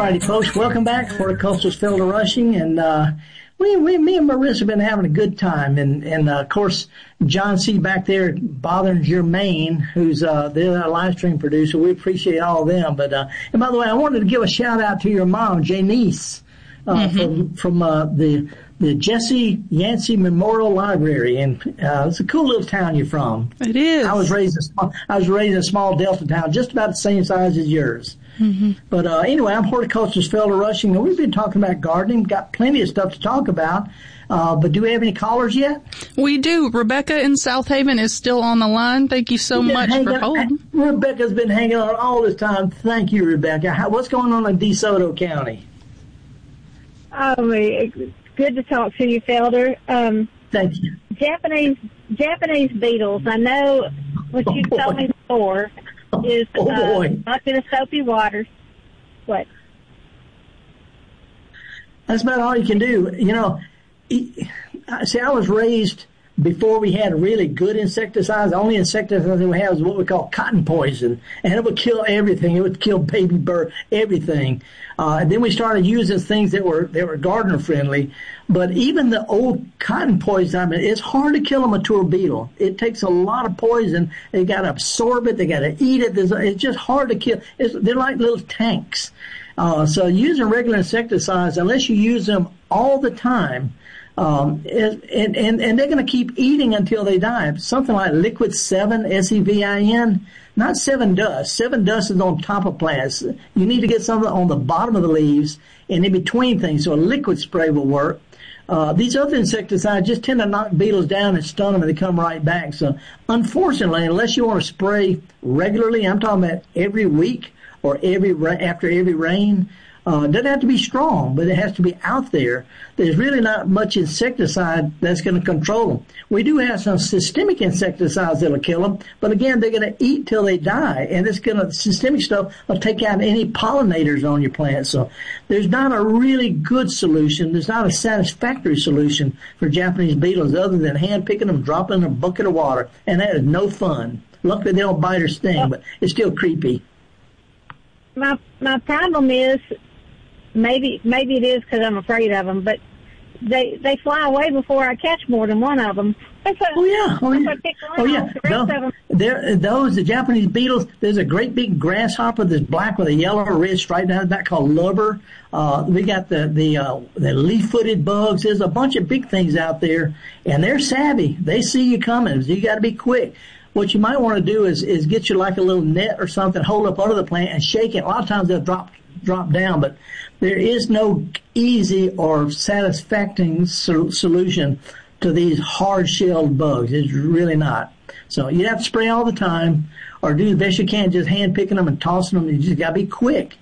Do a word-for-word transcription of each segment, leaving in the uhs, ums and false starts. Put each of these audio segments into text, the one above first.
righty, folks. Welcome back. Horticulturist Felder Rushing, and uh, we, we, me and Marissa have been having a good time. And, and uh, of course, John C. back there bothering Jermaine, who's uh, the live stream producer. We appreciate all of them. But uh, and by the way, I wanted to give a shout out to your mom, Janice, uh, mm-hmm. from from uh, the the Jesse Yancey Memorial Library, and uh, it's a cool little town you're from. It is. I was raised in a small, I was raised in a small Delta town, just about the same size as yours. Mm-hmm. But uh, anyway, I'm Horticulturist Felder Rushing, and we've been talking about gardening. Got plenty of stuff to talk about. Uh, but do we have any callers yet? We do. Rebecca in South Haven is still on the line. Thank you so much for holding. Rebecca's been hanging on all this time. Thank you, Rebecca. How, what's going on in DeSoto County? Um, it's good to talk to you, Felder. Um, Thank you. Japanese Japanese beetles. I know what you oh, told me before is oh, uh, up in the soapy water. What? That's about all you can do. You know, see, I was raised before we had really good insecticides. The only insecticide we have is what we call cotton poison, and it would kill everything. It would kill baby bird, everything. Uh, and then we started using things that were that were gardener friendly. But even the old cotton poison, I mean, it's hard to kill a mature beetle. It takes a lot of poison. They got to absorb it. They got to eat it. There's, it's just hard to kill. It's, they're like little tanks. Uh, so using regular insecticides, unless you use them all the time, um, and, and, and they're going to keep eating until they die. Something like Liquid seven, S E V I N, not Seven Dust. Seven Dust is on top of plants. You need to get something on the bottom of the leaves and in between things, so a liquid spray will work. Uh, these other insecticides just tend to knock beetles down and stun them, and they come right back. So unfortunately, unless you want to spray regularly, I'm talking about every week or every after every rain, uh, it doesn't have to be strong, but it has to be out there. There's really not much insecticide that's going to control them. We do have some systemic insecticides that'll kill them, but again, they're going to eat till they die, and it's going to, systemic stuff will take out any pollinators on your plant. So there's not a really good solution. There's not a satisfactory solution for Japanese beetles other than hand picking them, dropping in a bucket of water, and that is no fun. Luckily, they don't bite or sting, but it's still creepy. My my problem is, maybe maybe it is because I'm afraid of them, but they they fly away before I catch more than one of them. That's a, oh yeah, oh yeah, oh yeah. The rest Those, of them. there, those the Japanese beetles. There's a great big grasshopper that's black with a yellow or red stripe down the back called lubber. Uh, we got the the uh, the leaf-footed bugs. There's a bunch of big things out there, and they're savvy. They see you coming. So you got to be quick. What you might want to do is, is get you like a little net or something, hold up under the plant and shake it. A lot of times they'll drop, drop down, but there is no easy or satisfactory so, solution to these hard-shelled bugs. It's really not. So you have to spray all the time or do the best you can, just hand picking them and tossing them. You just got to be quick.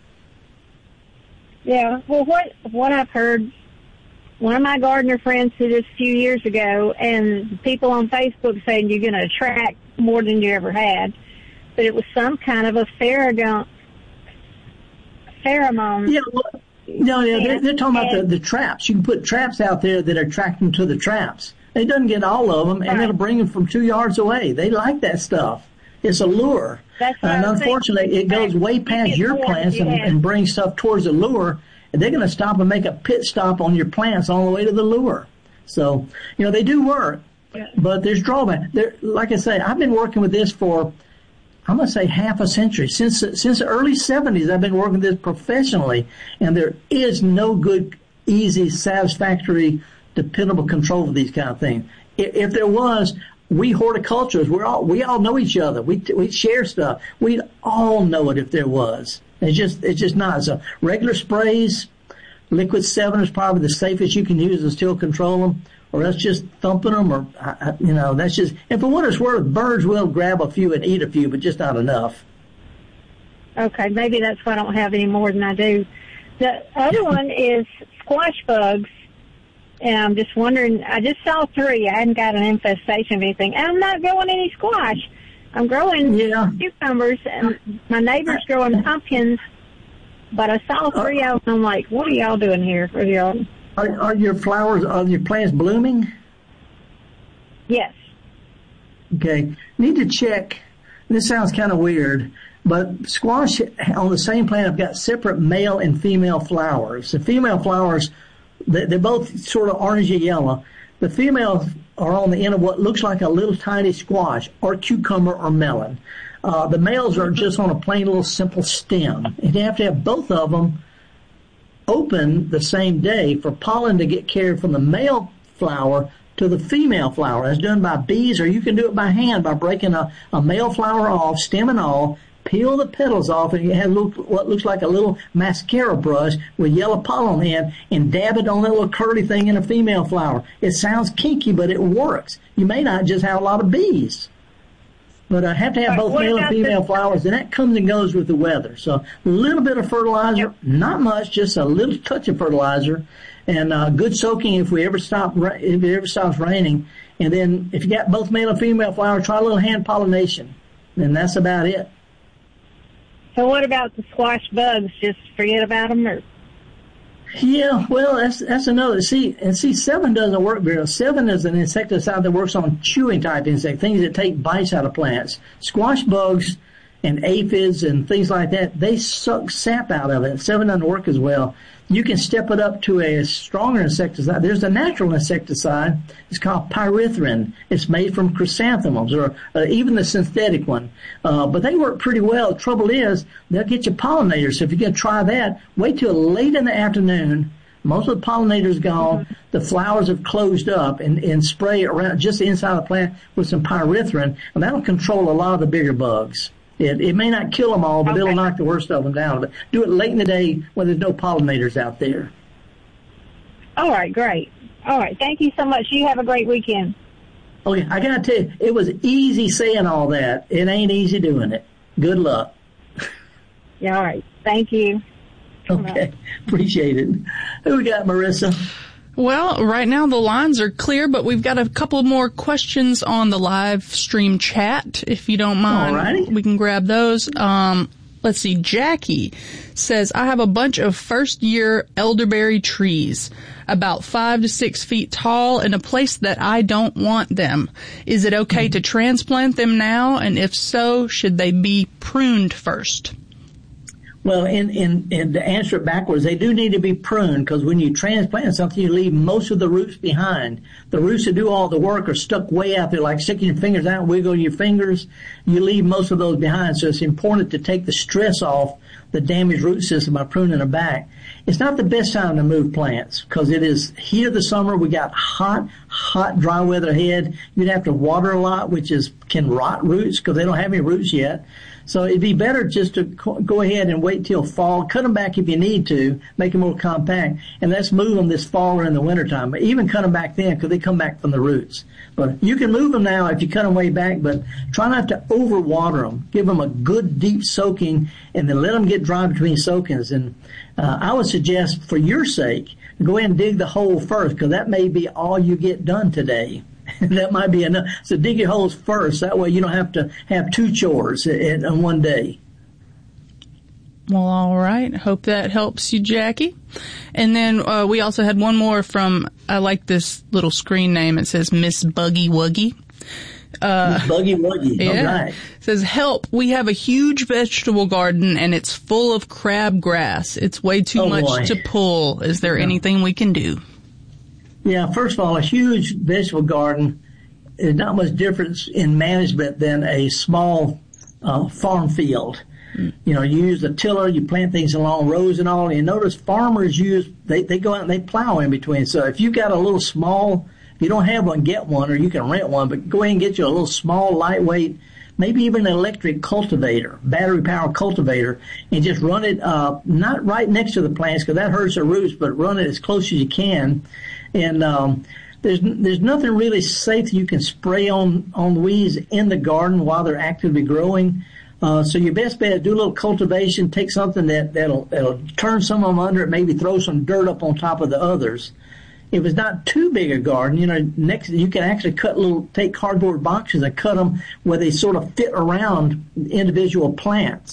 Yeah. Well, what, what I've heard, one of my gardener friends did this a few years ago, and people on Facebook saying you're going to attract more than you ever had, but it was some kind of a pheromone. Pheromone. Yeah, well, no, yeah, they're, they're talking about the, the traps. You can put traps out there that attract them to the traps. It doesn't get all of them, and right. It'll bring them from two yards away. They like that stuff. It's a lure. That's and unfortunately, it goes way past your plants and, and brings stuff towards the lure, and they're going to stop and make a pit stop on your plants all the way to the lure. So, you know, they do work. But there's drawback. There, like I say, I've been working with this for, I'm going to say half a century. Since since the early seventies, I've been working with this professionally, and there is no good, easy, satisfactory, dependable control for these kind of things. If, if there was, we horticulturists, we're all, we all know each other. We we share stuff. We'd all know it if there was. It's just it's just not. So regular sprays, Liquid seven is probably the safest you can use to still control them. Or else just thumping them, or, you know, that's just, and for what it's worth, birds will grab a few and eat a few, but just not enough. Okay, maybe that's why I don't have any more than I do. The other one is squash bugs, and I'm just wondering, I just saw three. I hadn't got an infestation of anything, and I'm not growing any squash. I'm growing yeah. cucumbers, and my neighbor's growing pumpkins, but I saw three of them. I'm like, what are y'all doing here? Are y'all... Are, are your flowers, are your plants blooming? Yes. Okay. Need to check. This sounds kind of weird. But squash on the same plant have got separate male and female flowers. The female flowers, they're both sort of orangey yellow. The females are on the end of what looks like a little tiny squash or cucumber or melon. Uh, the males are just on a plain little simple stem. And you have to have both of them open the same day for pollen to get carried from the male flower to the female flower. That's done by bees, or you can do it by hand by breaking a, a male flower off, stem and all, peel the petals off, and you have look, what looks like a little mascara brush with yellow pollen on the end, and dab it on that little curly thing in a female flower. It sounds kinky, but it works. You may not just have a lot of bees. But I have to have both male and female flowers, and that comes and goes with the weather. So a little bit of fertilizer, yep. Not much, just a little touch of fertilizer, and uh, good soaking if we ever stop if it ever stops raining. And then if you got both male and female flowers, try a little hand pollination, and that's about it. So what about the squash bugs? Just forget about them, or? Yeah, well, that's that's another. See, and see, Sevin doesn't work very well. Sevin is an insecticide that works on chewing type insects, things that take bites out of plants. Squash bugs and aphids and things like that, they suck sap out of it. Sevin doesn't work as well. You can step it up to a stronger insecticide. There's a natural insecticide. It's called pyrethrin. It's made from chrysanthemums, or uh, even the synthetic one. Uh, but they work pretty well. The trouble is, they'll get you pollinators. So if you're going to try that, wait till late in the afternoon. Most of the pollinators gone. Mm-hmm. The flowers have closed up, and, and spray around just inside the plant with some pyrethrin, and that'll control a lot of the bigger bugs. It, it may not kill them all, but okay. It'll knock the worst of them down. But do it late in the day when there's no pollinators out there. All right, great. All right, thank you so much. You have a great weekend. Okay, I got to tell you, it was easy saying all that. It ain't easy doing it. Good luck. Yeah, all right. Thank you. Okay, appreciate it. Who we got, Marissa? Well, right now the lines are clear, but we've got a couple more questions on the live stream chat. If you don't mind, Alrighty. We can grab those. Um, let's see. Jackie says, I have a bunch of first-year elderberry trees, about five to six feet tall, in a place that I don't want them. Is it okay to transplant them now? And if so, should they be pruned first? Well, in, in, in to answer it backwards, they do need to be pruned, because when you transplant something, you leave most of the roots behind. The roots that do all the work are stuck way out there, like sticking your fingers out and wiggling your fingers. You leave most of those behind, so it's important to take the stress off the damaged root system by pruning them back. It's not the best time to move plants, because it is heat of the summer. We got hot, hot, dry weather ahead. You'd have to water a lot, which is can rot roots, because they don't have any roots yet. So it'd be better just to go ahead and wait till fall. Cut them back if you need to, make them more compact, and let's move them this fall or in the wintertime. But even cut them back then, because they come back from the roots. But you can move them now if you cut them way back, but try not to overwater them. Give them a good deep soaking, and then let them get dry between soakings. And uh, I would suggest, for your sake, go ahead and dig the hole first, because that may be all you get done today. That might be enough. So dig your holes first. That way you don't have to have two chores in, in one day. Well, all right. Hope that helps you, Jackie. And then uh, we also had one more from, I like this little screen name. It says Miss Buggy Wuggy. Uh, Miss Buggy Wuggy. Yeah. All right. It says, help. We have a huge vegetable garden, and it's full of crabgrass. It's way too oh, much boy. to pull. Is there yeah. anything we can do? Yeah, first of all, a huge vegetable garden is not much difference in management than a small uh, farm field. Mm. You know, you use a tiller, you plant things along rows and all, and you notice farmers use, they, they go out and they plow in between. So if you've got a little small, if you don't have one, get one, or you can rent one, but go ahead and get you a little small, lightweight, maybe even an electric cultivator, battery-powered cultivator, and just run it uh not right next to the plants, because that hurts the roots, but run it as close as you can. And um there's there's nothing really safe that you can spray on on the weeds in the garden while they're actively growing. Uh so your best bet is do a little cultivation, take something that that'll that'll turn some of them under it, maybe throw some dirt up on top of the others. If it's not too big a garden, you know, next you can actually cut little, take cardboard boxes and cut them where they sort of fit around individual plants.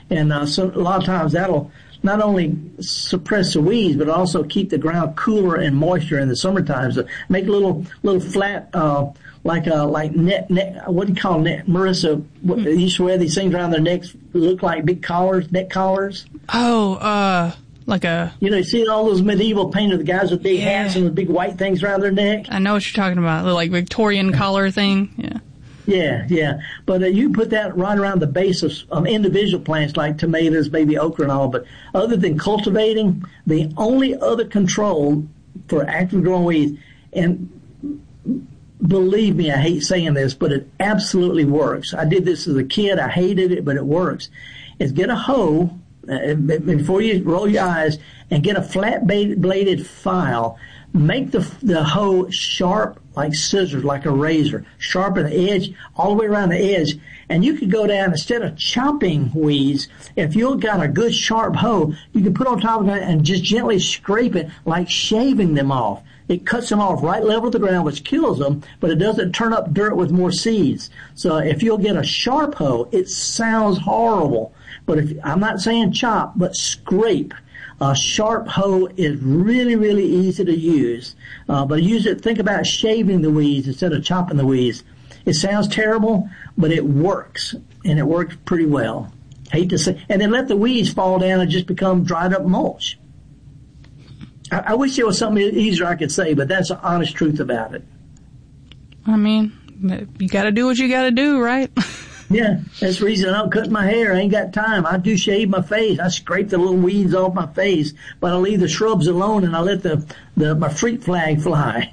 And uh, so a lot of times that'll not only suppress the weeds, but also keep the ground cooler and moisture in the summertime. So make a little little flat, uh, like a like net net. What do you call net, Marissa? What, they used to wear these things around their necks, look like big collars, neck collars. Oh, uh, like a. You know, you see all those medieval painters, the guys with big Yeah. hats and the big white things around their neck. I know what you're talking about, the like Victorian collar thing. Yeah. Yeah, yeah. But uh, you put that right around the base of um, individual plants like tomatoes, baby okra and all. But other than cultivating, the only other control for active growing weeds, and believe me, I hate saying this, but it absolutely works. I did this as a kid. I hated it, but it works. Is get a hoe, uh, before you roll your eyes, and get a flat-bladed file. Make the the hoe sharp like scissors, like a razor, sharpen the edge all the way around the edge. And you could go down, instead of chopping weeds, if you've got a good sharp hoe, you can put on top of it and just gently scrape it like shaving them off. It cuts them off right level with the ground, which kills them, but it doesn't turn up dirt with more seeds. So if you'll get a sharp hoe, it sounds horrible. But if I'm not saying chop, but scrape. A sharp hoe is really, really easy to use. Uh, but use it, think about shaving the weeds instead of chopping the weeds. It sounds terrible, but it works, and it works pretty well. Hate to say, and then let the weeds fall down and just become dried up mulch. I, I wish there was something easier I could say, but that's the honest truth about it. I mean, you gotta do what you gotta do, right? Yeah, that's the reason I don't cut my hair. I ain't got time. I do shave my face. I scrape the little weeds off my face, but I leave the shrubs alone and I let the, the my freak flag fly.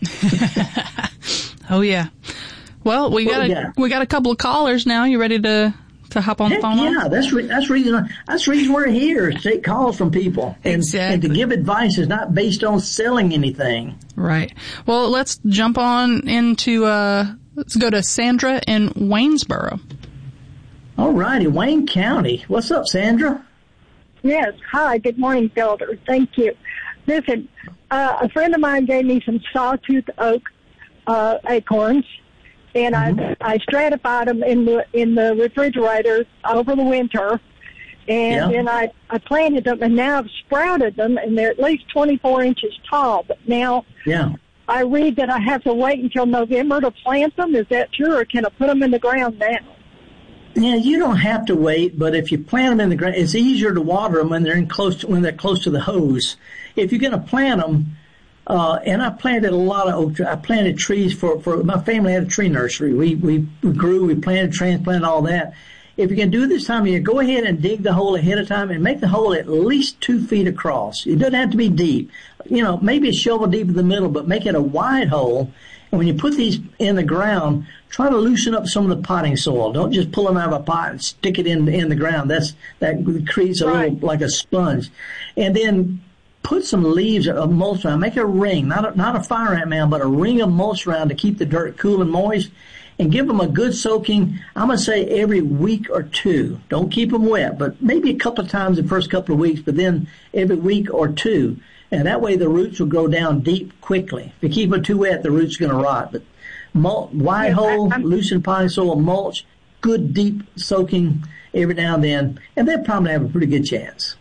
Oh yeah. Well, we What got we a got? we got a couple of callers now. You ready to to hop on Heck the phone? yeah, that's re- that's reason that's the reason we're here, is to take calls from people, and, Exactly. and to give advice is not based on selling anything. Right. Well, let's jump on into uh let's go to Sandra in Waynesboro. All righty, Wayne County. What's up, Sandra? Yes. Hi. Good morning, Builder. Thank you. Listen, uh, a friend of mine gave me some sawtooth oak uh, acorns, and Mm-hmm. I I stratified them in the in the refrigerator over the winter, and Yeah. then I I planted them, and now I've sprouted them, and they're at least twenty-four inches tall. But now Yeah. I read that I have to wait until November to plant them. Is that true, or can I put them in the ground now? Yeah, you don't have to wait, but if you plant them in the ground, it's easier to water them when they're in close to, when they're close to the hose. If you're going to plant them, uh, and I planted a lot of oak trees. I planted trees for, for, my family had a tree nursery. We, we, we grew, we planted, transplanted, all that. If you can do this time of year, go ahead and dig the hole ahead of time and make the hole at least two feet across. It doesn't have to be deep. You know, maybe a shovel deep in the middle, but make it a wide hole. And when you put these in the ground, try to loosen up some of the potting soil. Don't just pull them out of a pot and stick it in in the ground. That's that creates a Right. little like a sponge. And then put some leaves of mulch around. Make a ring, not a, not a fire ant mound, but a ring of mulch around to keep the dirt cool and moist. And give them a good soaking. I'm gonna say every week or two. Don't keep them wet, but maybe a couple of times the first couple of weeks. But then every week or two. And that way the roots will go down deep quickly. If you keep it too wet, the roots are going to rot. But mulch, wide Yes, hole, I- I'm- loosened potting soil, mulch, good deep soaking every now and then, and they'll probably have a pretty good chance.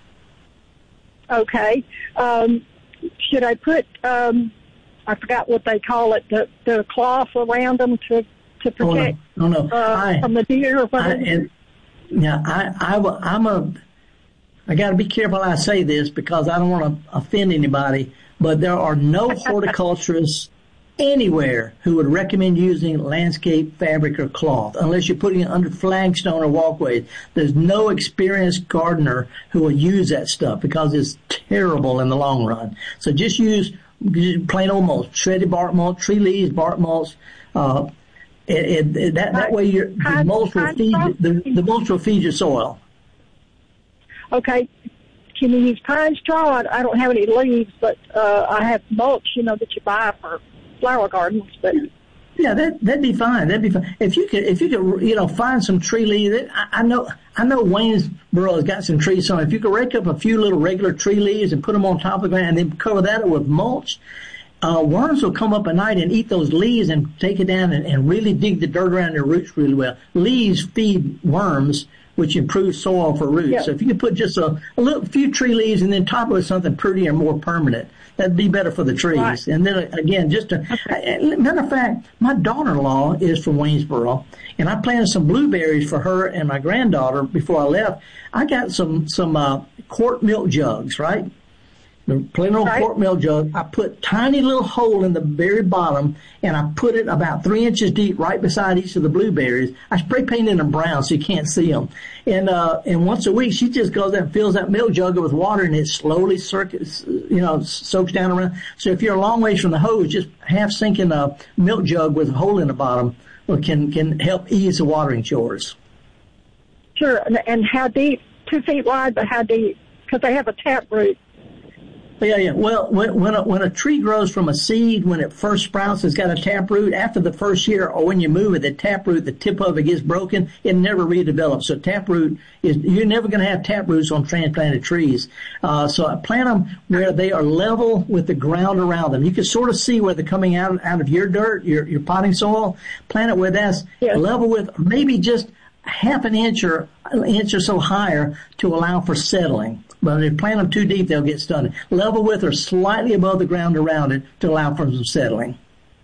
Okay. Um, should I put, um, I forgot what they call it, the, the cloth around them to, to Oh, no, protect no, no. uh, I, from the deer or I, whatever? and, yeah, I, I, will- I'm a, I got to be careful how I say this because I don't want to offend anybody, but there are no horticulturists anywhere who would recommend using landscape fabric or cloth unless you're putting it under flagstone or walkways. There's no experienced gardener who will use that stuff because it's terrible in the long run. So just use just plain old mulch, shredded bark mulch, tree leaves, bark mulch. Uh, it, it, that, that way your, the mulch will feed, the, the mulch will feed your soil. Okay. Can you use pine straw? I, I don't have any leaves, but uh, I have mulch, you know, that you buy for flower gardens. But Yeah, that that'd be fine. That'd be fine. If you could, if you could, you know, find some tree leaves. I, I know, I know Waynesboro has got some trees. So if you could rake up a few little regular tree leaves and put them on top of the ground, and then cover that with mulch, uh, worms will come up at night and eat those leaves and take it down and, and really dig the dirt around their roots really well. Leaves feed worms which improves soil for roots. Yeah. So if you could put just a, a little few tree leaves and then top it with something pretty or more permanent, that'd be better for the trees. Right. And then again, just a, okay. matter of fact, my daughter-in-law is from Waynesboro, and I planted some blueberries for her and my granddaughter before I left. I got some some uh, quart milk jugs, right? The plain old Right. quart milk jug. I put tiny little hole in the very bottom, and I put it about three inches deep right beside each of the blueberries. I spray painted them brown so you can't see them. And uh, and once a week, she just goes there and fills that milk jug with water, and it slowly circuits, you know, soaks down around. So if you're a long ways from the hose, just half sinking a milk jug with a hole in the bottom can can help ease the watering chores. Sure. And, and how deep? Two feet wide, but how deep? Because they have a tap root. Yeah, yeah. Well, when when a, when a tree grows from a seed, when it first sprouts, it's got a taproot. After the first year, or when you move it, the taproot, the tip of it gets broken. It never redevelops. So taproot is you're never going to have taproots on transplanted trees. Uh, so I plant them where they are level with the ground around them. You can sort of see where they're coming out out of your dirt, your your potting soil. Plant it where that's Yes. level with maybe just half an inch or an inch or so higher to allow for settling. But if you plant them too deep, they'll get stunted. Level with or slightly above the ground around it to allow for some settling.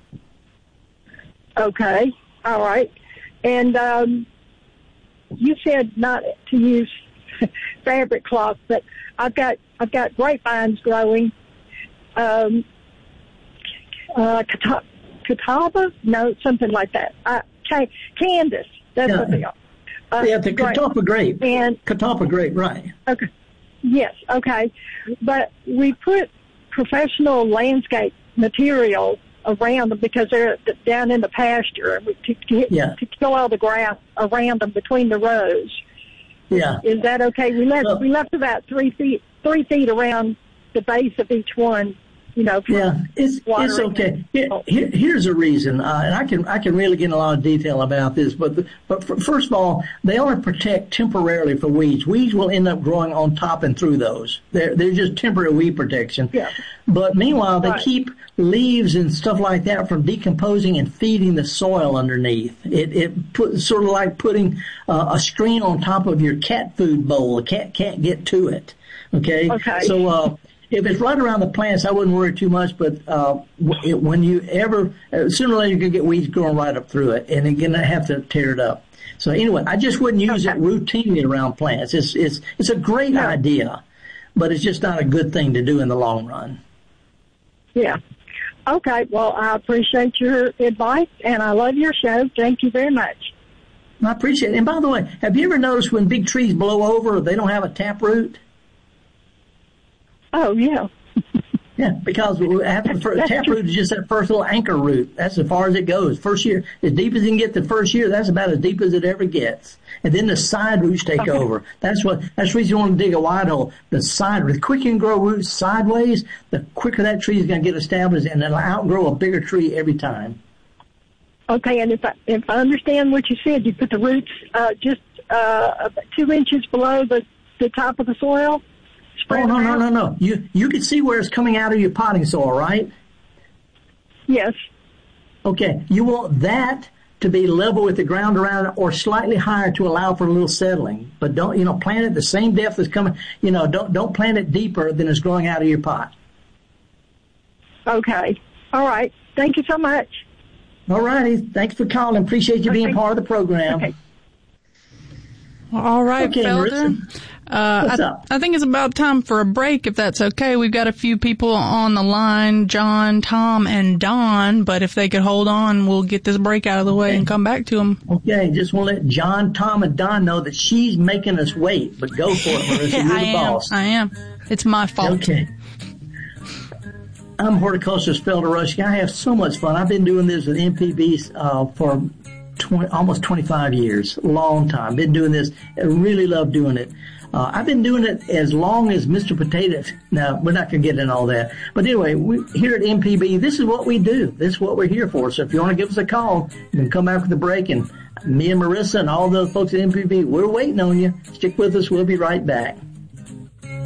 Okay. All right. And um, you said not to use fabric cloth, but I've got I've got grapevines growing. Um, uh, cata- catawba? No, something like that. Uh, ca- Candace. That's Yeah. what they are. Uh, Yeah, the grape. Catawba grape. And Catawba grape, right. okay. Yes, okay. But we put professional landscape material around them because they're down in the pasture, and we to, to, Yeah. to kill all the grass around them between the rows. Yeah. Is that okay? We left Well- we left about three feet three feet around the base of each one. You know. For Yeah, it's it's watering. okay. Here, here, here's a reason, uh, and I can I can really get in a lot of detail about this. But the, but for, first of all, they only protect temporarily for weeds. Weeds will end up growing on top and through those. They're they're just temporary weed protection. Yeah. But meanwhile, they Right. keep leaves and stuff like that from decomposing and feeding the soil underneath. It it put sort of like putting uh, a screen on top of your cat food bowl. The cat can't get to it. Okay. Okay. So. Uh, If it's right around the plants, I wouldn't worry too much. But uh, it, when you ever, uh, sooner or later, you're going to get weeds growing right up through it, and you're going to have to tear it up. So anyway, I just wouldn't use Okay. it routinely around plants. It's it's it's a great No. idea, but it's just not a good thing to do in the long run. Yeah. Okay. Well, I appreciate your advice, and I love your show. Thank you very much. I appreciate it. And by the way, have you ever noticed when big trees blow over, they don't have a taproot? Oh yeah. Yeah, because after the first, That's taproot true. is just that first little anchor root. That's as far as it goes. First year, as deep as you can get the first year, that's about as deep as it ever gets. And then the side roots take Okay. over. That's what. That's the reason you want to dig a wide hole. The side, the quicker you can grow roots sideways, the quicker that tree is going to get established, and it'll outgrow a bigger tree every time. Okay, and if I if I understand what you said, you put the roots uh, just uh, about two inches below the the top of the soil. Spread Oh no them no out? no no! You you can see where it's coming out of your potting soil, right? Yes. Okay, you want that to be level with the ground around it or slightly higher to allow for a little settling. But don't, you know, plant it the same depth as coming, you know, don't, don't plant it deeper than it's growing out of your pot. Okay. All right. Thank you so much. All righty. Thanks for calling. Appreciate you being Okay. part of the program. Okay. All right, Okay, Felder. Marissa. Uh, What's I, up? I think it's about time for a break, if that's okay. We've got a few people on the line, John, Tom, and Don, but if they could hold on, we'll get this break out of the way Okay. and come back to them. Okay, just want to let John, Tom, and Don know that she's making us wait, but go for it, Marissa. You're I the am. boss. I am. It's my fault. Okay. I'm horticulturist Felder Rushing. I have so much fun. I've been doing this with M P Bs uh, for twenty, almost twenty-five years, long time. Been doing this. I really love doing it. Uh, I've been doing it as long as Mister Potato. Now, we're not going to get into all that. But anyway, we, here at M P B, this is what we do. This is what we're here for. So if you want to give us a call, you can come after the break. And me and Marissa and all the folks at M P B, we're waiting on you. Stick with us. We'll be right back.